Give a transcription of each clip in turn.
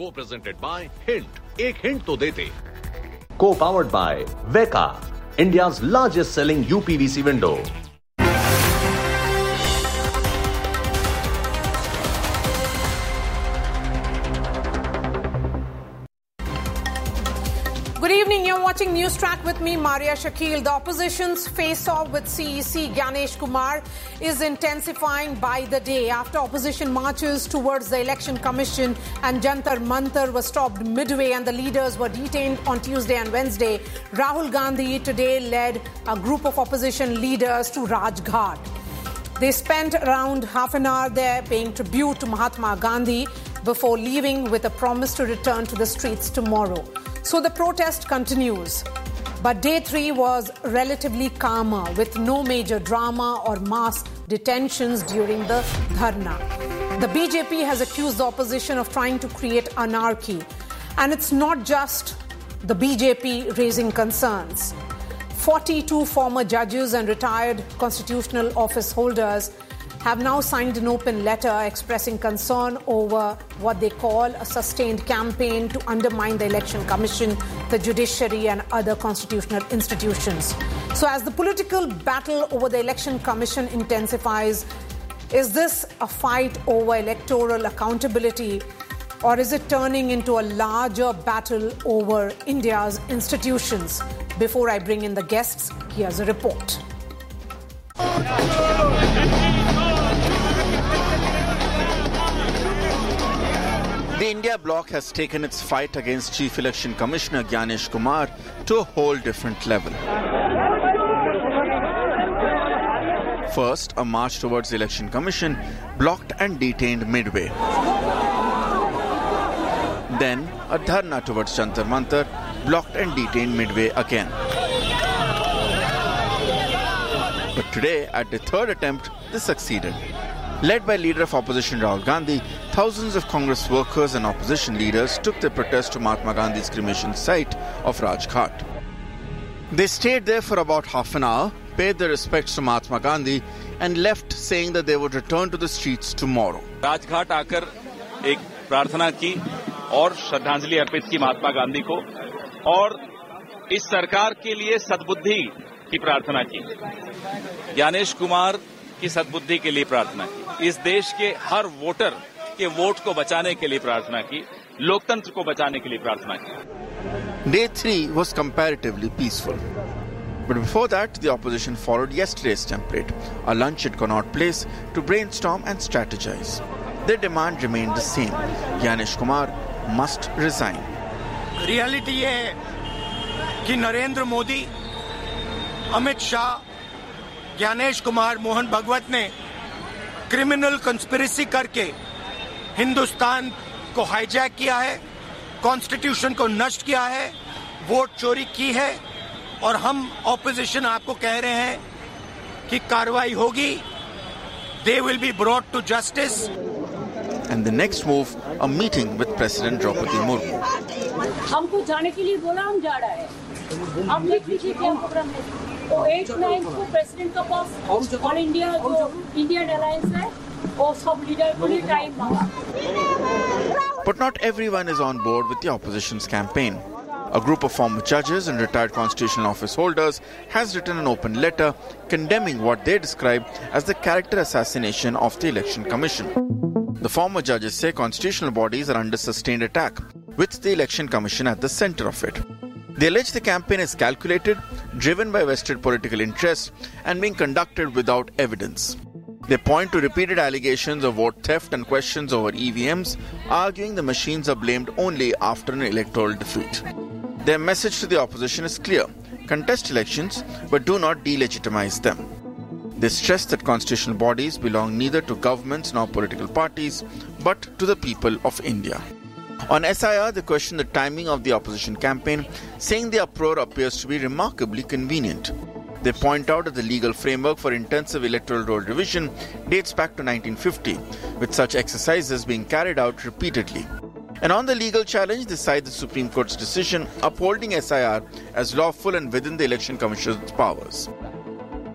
Co-presented by Hint. एक hint तो देते. Co-powered by Veka, India's largest selling UPVC window. Good evening, you're watching News Track with me, Maria Shakil. The opposition's face-off with CEC Gyanesh Kumar is intensifying by the day after opposition marches towards the Election Commission and Jantar Mantar was stopped midway and the leaders were detained on Tuesday and Wednesday. Rahul Gandhi today led a group of opposition leaders to Rajghat. They spent around half an hour there paying tribute to Mahatma Gandhi before leaving with a promise to return to the streets tomorrow. So the protest continues. But day 3 was relatively calmer with no major drama or mass detentions during the dharna. The BJP has accused the opposition of trying to create anarchy. And it's not just the BJP raising concerns. 42 former judges and retired constitutional office holders have now signed an open letter expressing concern over what they call a sustained campaign to undermine the Election Commission, the judiciary and other constitutional institutions. So as the political battle over the Election Commission intensifies, is this a fight over electoral accountability or is it turning into a larger battle over India's institutions? Before I bring in the guests, here's a report. The India bloc has taken its fight against Chief Election Commissioner Gyanesh Kumar to a whole different level. First, a march towards the Election Commission blocked and detained midway. Then, a dharna towards Jantar Mantar blocked and detained midway again. But today, at the third attempt, they succeeded. Led by leader of opposition Rahul Gandhi, thousands of Congress workers and opposition leaders took their protest to Mahatma Gandhi's cremation site of Rajghat. They stayed there for about half an hour, paid their respects to Mahatma Gandhi and left saying that they would return to the streets tomorrow. Rajghat आकर एक प्रार्थना की और श्रद्धांजलि अर्पित की महात्मा गांधी को और इस सरकार के लिए सद्बुद्धि की प्रार्थना की। ज्ञानेश कुमार की सद्बुद्धि के लिए प्रार्थना की। इस देश के हर वोटर के वोट को बचाने के लिए प्रार्थना की। लोकतंत्र को बचाने के लिए प्रार्थना की। Day 3 was comparatively peaceful. But before that, the opposition followed yesterday's template, a lunch at Connaught Place to brainstorm and strategize. Their demand remained the same. Gyanesh Kumar must resign. Reality ये है कि नरेंद्र मोदी, अमित शाह, ज्ञानेश कुमार, मोहन भगवत ने criminal conspiracy करके हिंदुस्तान को hijack किया है, constitution को नष्ट किया है, वोट चोरी की है और हम ऑपोजिशन आपको कह रहे हैं कि कार्रवाई होगी. They will be brought to justice. And the next move, a meeting with President Draupadi Murmu. हमको जाने के लिए बोला, हम जा रहे हैं. अब देख लीजिए क्या प्रोग्राम है. तो 8-9 को प्रेसिडेंट का पास ऑल इंडिया जो इंडियन अलायंस है वो सब लीडर को लिए टाइम मांगा. But not everyone is on board with the opposition's campaign. A group of former judges and retired constitutional office holders has written an open letter condemning what they describe as the character assassination of the Election Commission. The former judges say constitutional bodies are under sustained attack, with the Election Commission at the center of it. They allege the campaign is calculated, driven by vested political interests, and being conducted without evidence. They point to repeated allegations of vote theft and questions over EVMs, arguing the machines are blamed only after an electoral defeat. Their message to the opposition is clear: contest elections, but do not delegitimize them. They stress that constitutional bodies belong neither to governments nor political parties, but to the people of India. On SIR, they question the timing of the opposition campaign, saying the uproar appears to be remarkably convenient. They point out that the legal framework for intensive electoral roll revision dates back to 1950, with such exercises being carried out repeatedly. And on the legal challenge, they cite the Supreme Court's decision upholding SIR as lawful and within the Election Commission's powers.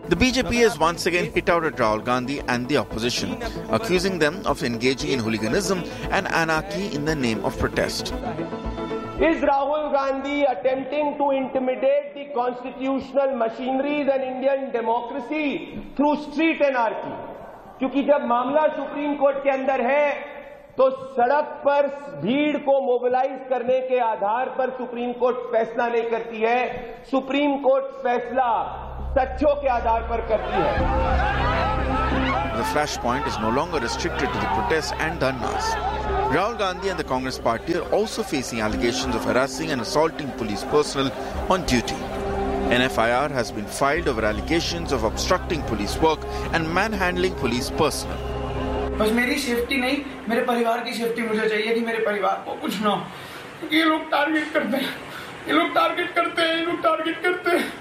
The BJP has once again hit out at Rahul Gandhi and the opposition, accusing them of engaging in hooliganism and anarchy in the name of protest. Is Rahul Gandhi attempting to intimidate the constitutional machineries and Indian democracy through street anarchy? क्योंकि जब मामला supreme court के अंदर है तो सड़क पर भीड़ को मोबिलाइज करने के आधार पर सुप्रीम कोर्ट फैसला नहीं करती है, सुप्रीम कोर्ट फैसला तथ्यों के आधार पर करती है. The flashpoint is no longer restricted to the protests and dharnas. Rahul Gandhi and the Congress party are also facing allegations of harassing and assaulting police personnel on duty. An FIR has been filed over allegations of obstructing police work and manhandling police personnel. बस मेरी safety नहीं, मेरे परिवार की safety मुझे चाहिए कि मेरे परिवार को कुछ ना हो. ये लोग टारगेट करते हैं, ये लोग टारगेट करते हैं, ये लोग टारगेट करते हैं.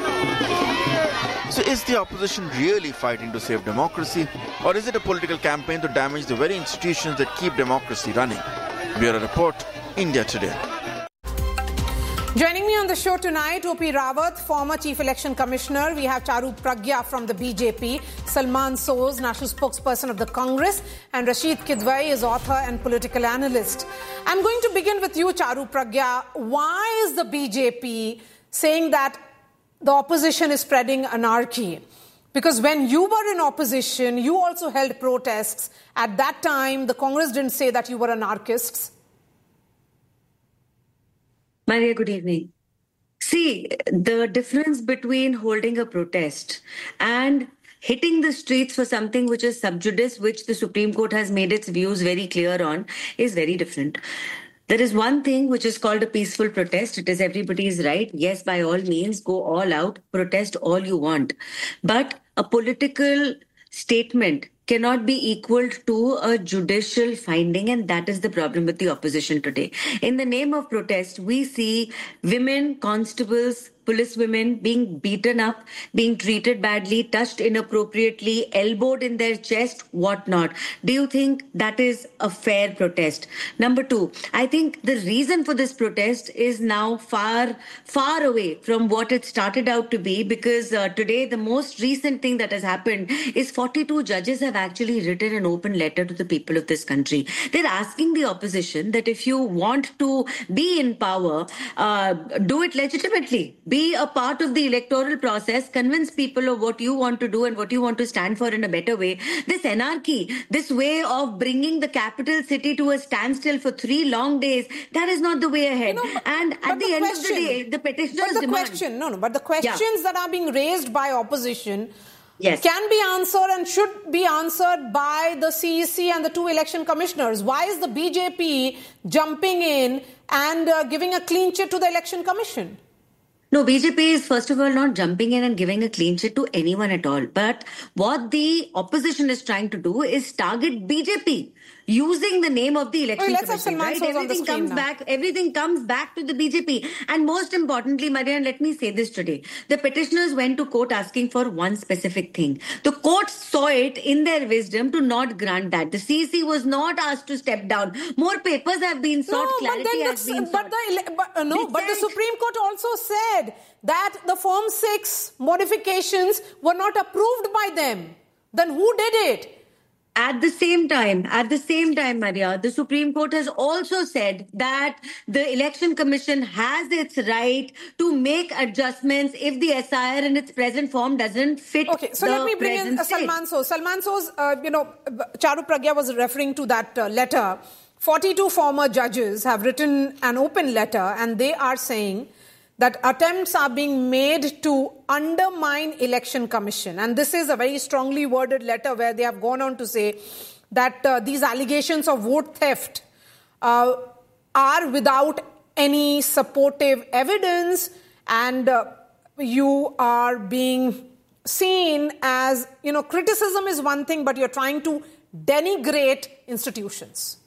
So is the opposition really fighting to save democracy, or is it a political campaign to damage the very institutions that keep democracy running? Bureau Report, India Today. Joining me on the show tonight, O.P. Rawat, former Chief Election Commissioner. We have Charu Pragya from the BJP, Salman Soz, National Spokesperson of the Congress, and Rashid Kidwai is author and political analyst. I'm going to begin with you, Charu Pragya. Why is the BJP saying that the opposition is spreading anarchy? Because when you were in opposition, you also held protests. At that time, the Congress didn't say that you were anarchists. Maria, good evening. See, the difference between holding a protest and hitting the streets for something which is sub judice, which the Supreme Court has made its views very clear on, is very different. There is one thing which is called a peaceful protest. It is everybody's right. Yes, by all means, go all out, protest all you want. But a political statement cannot be equal to a judicial finding, and that is the problem with the opposition today. In the name of protest, we see women, constables, police women being beaten up, being treated badly, touched inappropriately, elbowed in their chest, whatnot. Do you think that is a fair protest? Number two, I think the reason for this protest is now far, far away from what it started out to be, because today the most recent thing that has happened is 42 judges have actually written an open letter to the people of this country. They're asking the opposition that if you want to be in power, do it legitimately. Be a part of the electoral process, convince people of what you want to do and what you want to stand for in a better way. This anarchy, this way of bringing the capital city to a standstill for 3 long days, that is not the way ahead. And at the end of the day, the petitioners demand... But the questions that are being raised by opposition yes, can be answered and should be answered by the CEC and the 2 election commissioners. Why is the BJP jumping in and giving a clean chit to the election commission? No, BJP is first of all not jumping in and giving a clean chit to anyone at all. But what the opposition is trying to do is target BJP using the name of the election commission. Right? Everything comes back to the BJP. And most importantly, Marian, let me say this today. The petitioners went to court asking for one specific thing. The court saw it in their wisdom to not grant that. The CEC was not asked to step down. More papers have been sought. Clarity has been sought. But the Supreme Court also said that the Form 6 modifications were not approved by them. Then who did it? At the same time, Maria, the Supreme Court has also said that the Election Commission has its right to make adjustments if the SIR in its present form doesn't fit. Okay, so let me bring in Salman Soz. Salman Soz, Charu Pragya was referring to that letter. 42 former judges have written an open letter and they are saying that attempts are being made to undermine Election Commission. And this is a very strongly worded letter where they have gone on to say that these allegations of vote theft are without any supportive evidence and you are being seen as, criticism is one thing, but you're trying to denigrate institutions.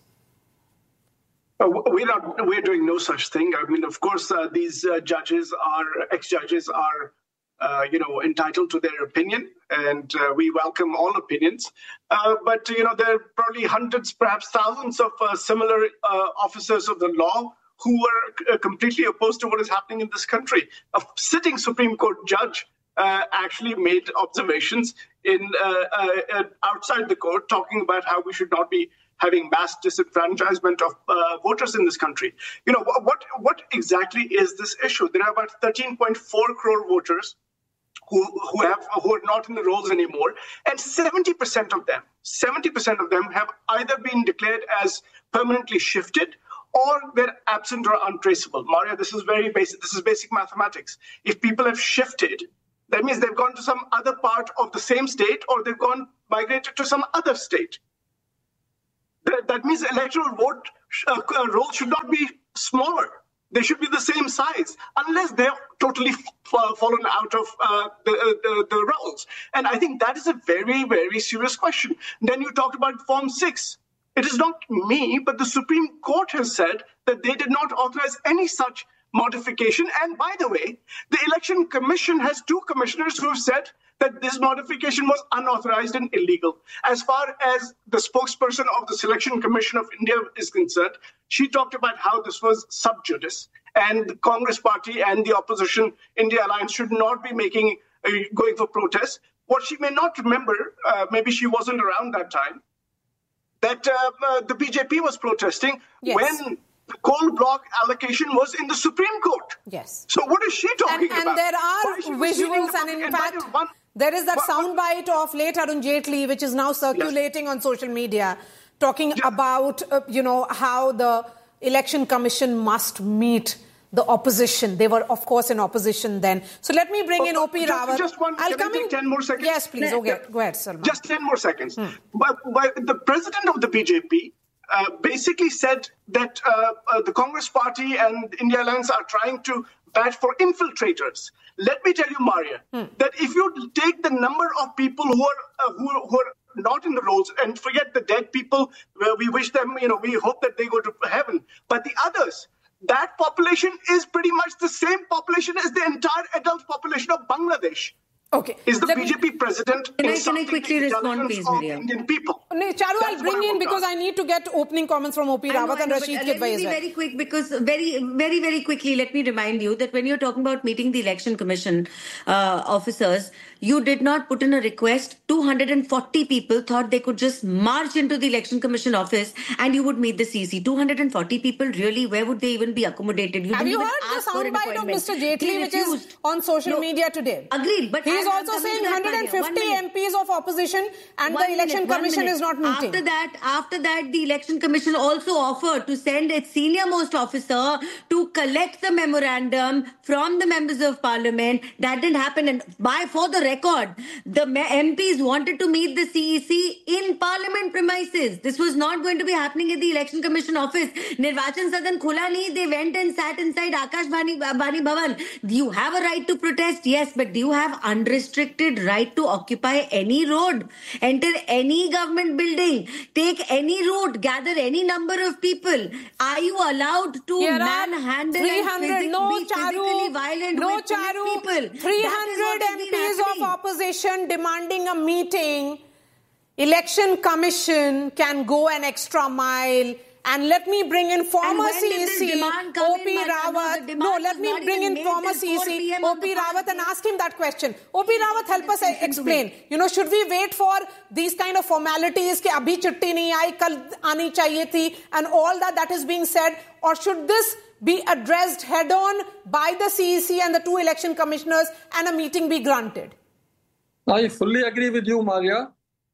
We're doing no such thing. I mean, of course, these ex-judges are, entitled to their opinion, and we welcome all opinions. But, there are probably hundreds, perhaps thousands of similar officers of the law who are completely opposed to what is happening in this country. A sitting Supreme Court judge actually made observations outside the court, talking about how we should not be having mass disenfranchisement of voters in this country. What exactly is this issue? There are about 13.4 crore voters who are not in the rolls anymore, and 70% of them have either been declared as permanently shifted or they're absent or untraceable. Maria, this is very basic. This is basic mathematics. If people have shifted, that means they've gone to some other part of the same state, or they've migrated to some other state. That means the electoral vote roll should not be smaller. They should be the same size, unless they're totally fallen out of the rolls. And I think that is a very, very serious question. Then you talked about Form 6. It is not me, but the Supreme Court has said that they did not authorize any such modification. And by the way, the Election Commission has 2 commissioners who have said that this modification was unauthorized and illegal. As far as the spokesperson of the Selection Commission of India is concerned, she talked about how this was sub judice, and the Congress party and the opposition India Alliance should not be going for protests. What she may not remember, maybe she wasn't around that time, that the BJP was protesting when the coal block allocation was in the Supreme Court. Yes. So what is she talking about? And there are visuals, and in fact, there is that soundbite of late Arun Jaitley, which is now circulating on social media, talking about, how the Election Commission must meet the opposition. They were, of course, in opposition then. So let me bring in O.P. Rawat. Can I take 10 more seconds? Yes, please. Okay, go ahead, Salman. Just 10 more seconds. But the president of the BJP basically said that the Congress party and India Alliance are trying to bat for infiltrators. Let me tell you, Maria, that if you take the number of people who are not in the rolls, and forget the dead people, we wish them, we hope that they go to heaven. But the others, that population is pretty much the same population as the entire adult population of Bangladesh. Okay. Is the BJP president Can I quickly respond, please, Maria? Indian people? Charu, I'll bring in because I need to get opening comments from O.P. Rawat and Rashid Kidwai. Let me be very quick, because very, very quickly, let me remind you that when you're talking about meeting the Election Commission officers, you did not put in a request. 240 people thought they could just march into the Election Commission office and you would meet the CC. 240 people, really, where would they even be accommodated? Have you heard the soundbite of Mr. Jaitley, which is on social media today? Agreed, but he is also saying 150 MPs of opposition and the Election Commission is not meeting. After that, the Election Commission also offered to send its senior most officer to collect the memorandum from the members of parliament. That didn't happen. And for the record, the MPs wanted to meet the CEC in parliament premises. This was not going to be happening at the Election Commission office. Nirvachan Sadan khula nahi. They went and sat inside Akash Bani Bhavan. Do you have a right to protest? Yes, but do you have unrestricted right to occupy any road, enter any government building, take any route, gather any number of people? Are you allowed to manhandle and be physically violent with people? 300 MPs of opposition demanding a meeting. Election Commission can go an extra mile. And let me bring in former CEC, O.P. Rawat. No, let me bring in former CEC, O.P. Rawat, and ask him that question. O.P. Rawat, help us explain. Should we wait for these kind of formalities, कि अभी चिट्ठी नहीं आई, कल आनी चाहिए थी, and all that is being said, or should this be addressed head-on by the CEC and the 2 election commissioners and a meeting be granted? I fully agree with you, Maria.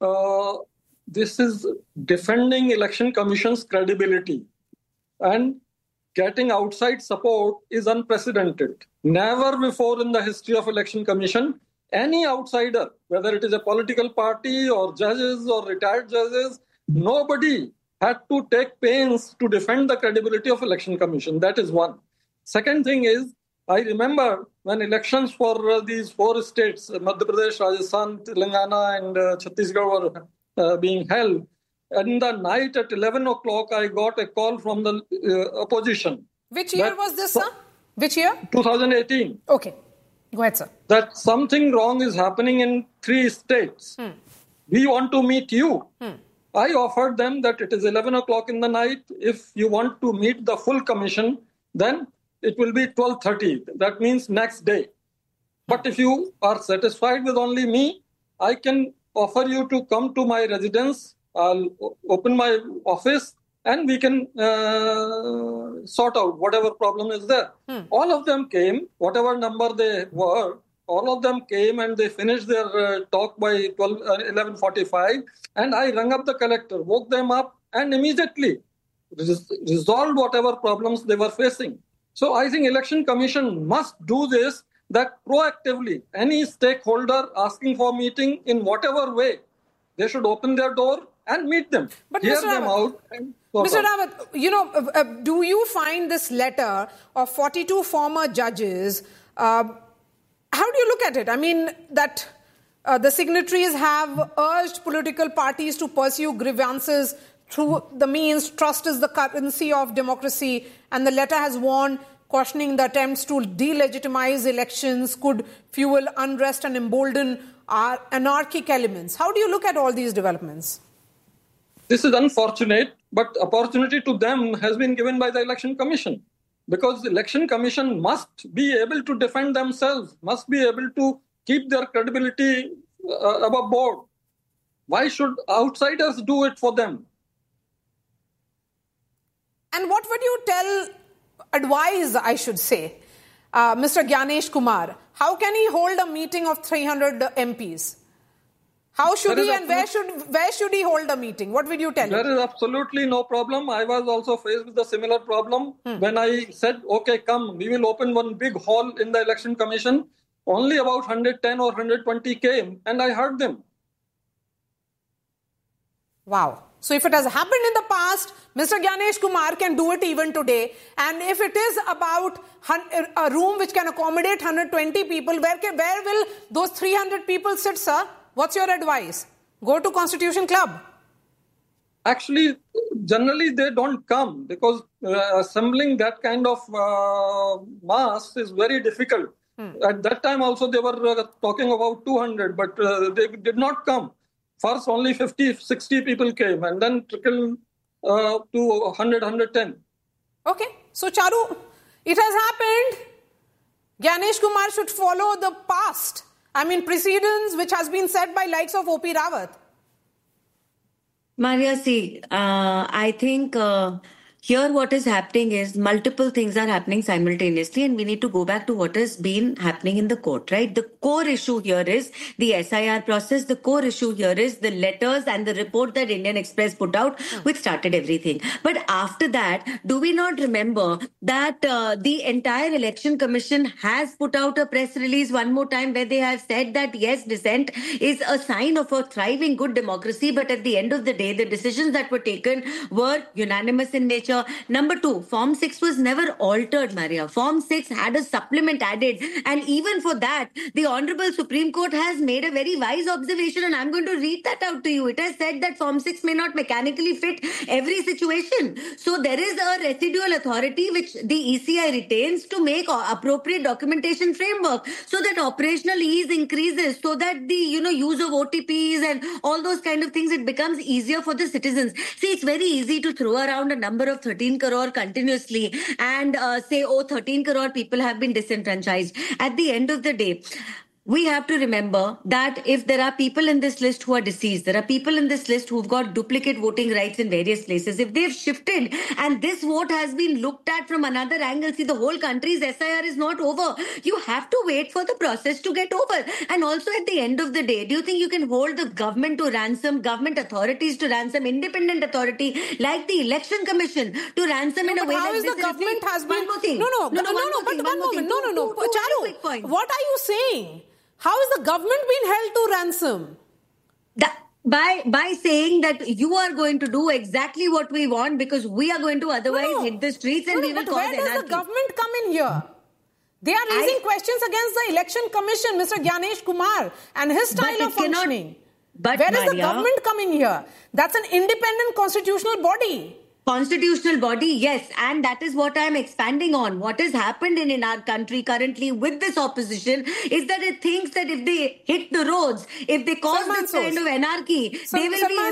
This is defending Election Commission's credibility, and getting outside support is unprecedented. Never before in the history of Election Commission, any outsider, whether it is a political party or judges or retired judges, nobody had to take pains to defend the credibility of Election Commission. That is one. Second thing is, I remember when elections for these 4 states, Madhya Pradesh, Rajasthan, Telangana and Chhattisgarh were being held. In the night at 11 o'clock, I got a call from the opposition. Which year was this, sir? Which year? 2018. Okay. Go ahead, sir. That something wrong is happening in 3 states. We want to meet you. I offered them that it is 11 o'clock in the night. If you want to meet the full commission, then it will be 12:30. That means next day. But if you are satisfied with only me, I can offer you to come to my residence. I'll open my office and we can sort out whatever problem is there. All of them came, whatever number they were, all of them came and they finished their talk by 11:45. And I rang up the collector, woke them up and immediately resolved whatever problems they were facing. So I think Election Commission must do this, that proactively, any stakeholder asking for meeting in whatever way, they should open their door and meet them, hear them out. And Mr. Rawat, do you find this letter of 42 former judges, how do you look at it? I mean, that the signatories have urged political parties to pursue grievances through the means trust is the currency of democracy, and the letter has warned, cautioning the attempts to delegitimize elections could fuel unrest and embolden anarchic elements. How do you look at all these developments? This is unfortunate, but opportunity to them has been given by the Election Commission, because the Election Commission must be able to defend themselves, must be able to keep their credibility above board. Why should outsiders do it for them? And what would you advise, I should say, Mr. Gyanesh Kumar? How can he hold a meeting of 300 MPs? How should he and where should he hold a meeting? What would you tell him? There is absolutely no problem. I was also faced with a similar problem when I said, okay, come, we will open one big hall in the Election Commission. Only about 110 or 120 came and I heard them. Wow. So if it has happened in the past, Mr. Gyanesh Kumar can do it even today. And if it is about a room which can accommodate 120 people, where will those 300 people sit, sir? What's your advice? Go to Constitution Club. Actually, generally they don't come because assembling that kind of mass is very difficult. At that time also they were talking about 200, but they did not come. First only 50, 60 people came and then trickled to 100, 110. Okay. So Charu, it has happened. Gyanesh Kumar should follow the past. I mean, precedents which has been said by likes of O.P. Rawat. Maria, see, I think here what is happening is multiple things are happening simultaneously, and we need to go back to what has been happening in the court, right? The core issue here is the SIR process. The core issue here is the letters and the report that Indian Express put out, which started everything. But after that, do we not remember that the entire Election Commission has put out a press release one more time where they have said that, yes, dissent is a sign of a thriving good democracy, but at the end of the day, the decisions that were taken were unanimous in nature. Number two, Form 6 was never altered, Maria. Form 6 had a supplement added. And even for that, the Honorable Supreme Court has made a very wise observation, and I'm going to read that out to you. It has said that Form 6 may not mechanically fit every situation. So there is a residual authority which the ECI retains to make appropriate documentation framework so that operational ease increases, so that the use of OTPs and all those kind of things, it becomes easier for the citizens. See, it's very easy to throw around a number of 13 crore continuously and say, 13 crore people have been disenfranchised. At the end of the day, we have to remember that if there are people in this list who are deceased, there are people in this list who've got duplicate voting rights in various places. If they've shifted and this vote has been looked at from another angle, see, the whole country's SIR is not over. You have to wait for the process to get over. And also at the end of the day, do you think you can hold the government to ransom, government authorities to ransom, independent authority like the Election Commission to ransom in a way that this is... How is the government has been... One more thing. No. Charu, what are you saying? How is the government being held to ransom? By saying that you are going to do exactly what we want because we are going to otherwise hit the streets and we will cause anarchy. Where does the government come in here? They are raising questions against the Election Commission, Mr. Gyanesh Kumar, and his style of functioning. Where does the government come in here? That's an independent constitutional body. Constitutional body, yes, and that is what I am expanding on. What has happened in our country currently with this opposition is that it thinks that if they hit the roads, if they cause this kind of anarchy, they will be able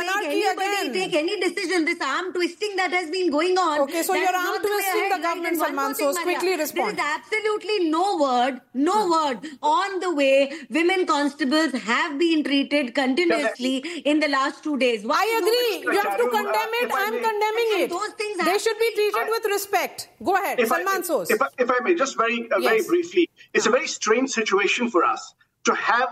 to take any decision. This arm twisting that has been going on. Okay, so you're arm twisting the government, Salman Soz. Quickly respond. There is absolutely no word on the way women constables have been treated continuously in the last 2 days. I agree. You have to condemn it. I'm condemning it. Those things they should be treated with respect. Go ahead, Salman Soz. If I may, just very briefly, it's a very strange situation for us to have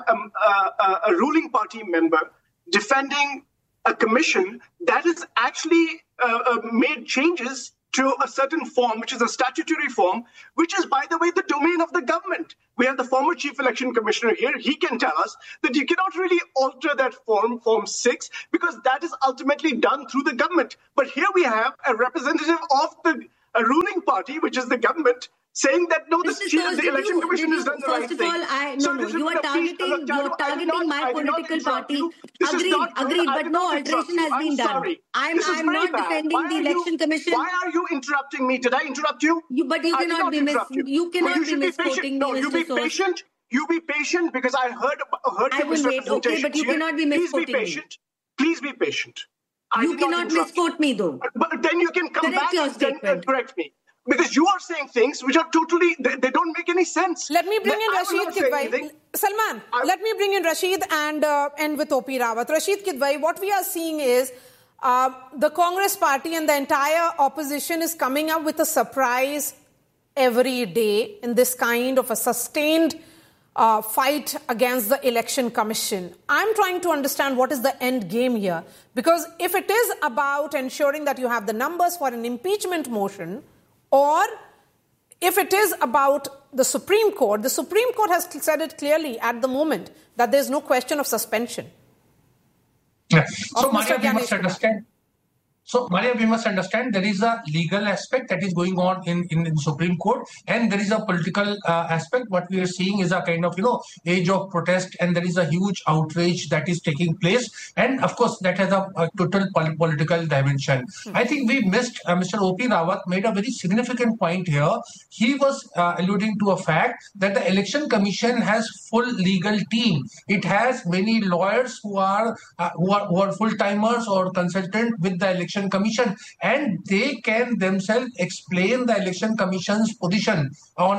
a ruling party member defending a commission that has actually made changes to a certain form, which is a statutory form, which is, by the way, the domain of the government. We have the former Chief Election Commissioner here. He can tell us that you cannot really alter that form 6, because that is ultimately done through the government. But here we have a representative of a ruling party, which is the government, saying that no, the election commission has done the right thing. First of all, you are targeting my political party. Agreed, but no alteration has been done. I'm not defending the election commission. Why are you interrupting me? Did I interrupt you? But you cannot be misquoting me. No, you be patient. You be patient, because I heard I will wait. Okay, but you cannot be misquoting me. Please be patient. You cannot misquote me, though. But then you can come back and correct me. Because you are saying things which are totally, they don't make any sense. Let me bring in Rashid Kidwai. Salman, let me bring in Rashid and end with O.P. Rawat. Rashid Kidwai, what we are seeing is the Congress party and the entire opposition is coming up with a surprise every day in this kind of a sustained fight against the election commission. I'm trying to understand what is the end game here. Because if it is about ensuring that you have the numbers for an impeachment motion, or if it is about the Supreme Court has said it clearly at the moment that there is no question of suspension. Yeah. So, Maria, we must understand. We must understand there is a legal aspect that is going on in the Supreme Court, and there is a political aspect. What we are seeing is a kind of, age of protest, and there is a huge outrage that is taking place. And of course, that has a total political dimension. I think we missed, Mr. O.P. Rawat made a very significant point here. He was alluding to a fact that the Election Commission has full legal team. It has many lawyers who are full-timers or consultant with the Election Commission, and they can themselves explain the Election Commission's position on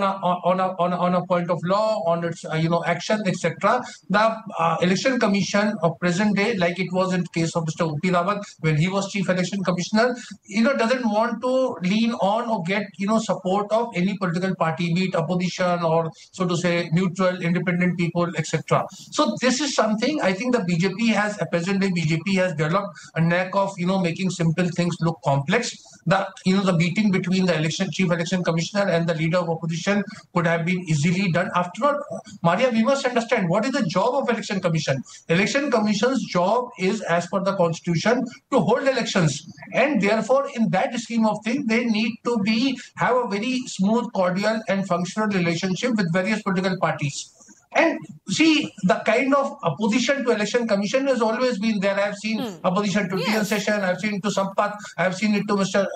a point of law, on its action, etc. The Election Commission of present day, like it was in the case of Mr. O.P. Rawat when he was Chief Election Commissioner, doesn't want to lean on or get support of any political party, be it opposition or, so to say, neutral, independent people, etc. So this is something I think the BJP has, at present day BJP has developed a knack of making simple things look complex. The meeting between the Chief Election Commissioner and the leader of opposition could have been easily done. After all, Maria, we must understand what is the job of Election Commission. Election Commission's job is, as per the Constitution, to hold elections, and therefore, in that scheme of things, they need to have a very smooth, cordial, and functional relationship with various political parties. And see, the kind of opposition to Election Commission has always been there. I have seen opposition to TN Session, I have seen it to Sampath, I have seen it to Mr.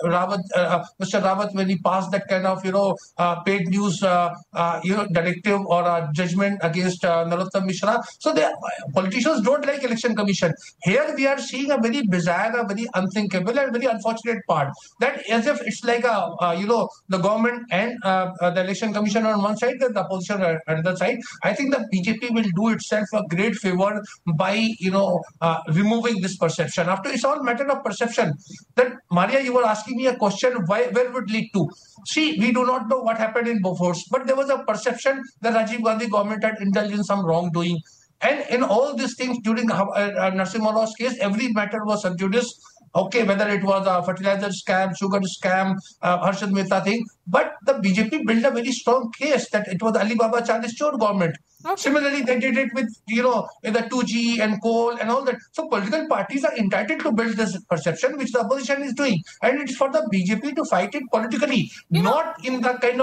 Rawat when he passed that kind of, paid news, directive or a judgment against Narottam Mishra. So politicians don't like Election Commission. Here we are seeing a very bizarre, a very unthinkable and very unfortunate part. That as if it's like the government and the Election Commission on one side, and the opposition on the other side. I think the BJP will do itself a great favor by, removing this perception. After it's all matter of perception. That, Maria, you were asking me a question, where would it lead to? See, we do not know what happened in Bofors, but there was a perception that Rajiv Gandhi government had indulged in some wrongdoing. And in all these things during Narasimha Raw's case, every matter was sub judice. Okay, whether it was a fertilizer scam, sugar scam, Harshad Mehta thing, but the BJP built a very strong case that it was Alibaba Charles Chor government. Okay. Similarly, they did it with, with the 2G and coal and all that. So political parties are entitled to build this perception, which the opposition is doing. And it's for the BJP to fight it politically, not in the kind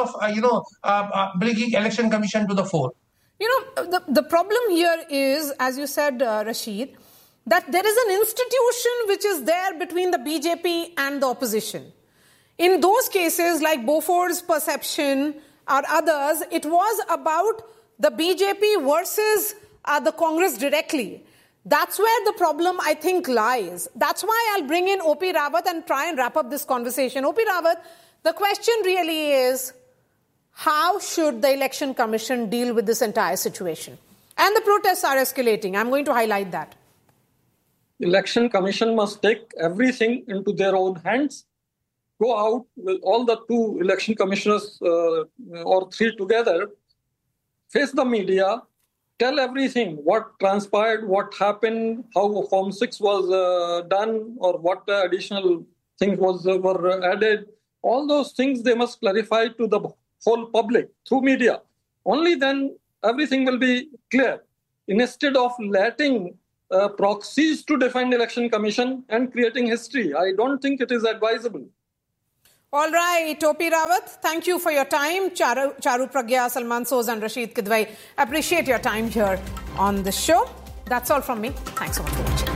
of, bringing Election Commission to the fore. The problem here is, as you said, Rashid, that there is an institution which is there between the BJP and the opposition. In those cases, like Beaufort's perception or others, it was about the BJP versus the Congress directly. That's where the problem, I think, lies. That's why I'll bring in O.P. Rawat and try and wrap up this conversation. O.P. Rawat, the question really is, how should the Election Commission deal with this entire situation? And the protests are escalating. I'm going to highlight that. Election Commission must take everything into their own hands, go out with all the 2 election commissioners or 3 together, face the media, tell everything, what transpired, what happened, how Form 6 was done, or what additional things were added. All those things they must clarify to the whole public through media. Only then everything will be clear. Instead of letting proxies to defend Election Commission and creating history, I don't think it is advisable. All right, O.P. Rawat, thank you for your time. Charu Pragya, Salman Soz and Rashid Kidwai, appreciate your time here on the show. That's all from me. Thanks so much for watching.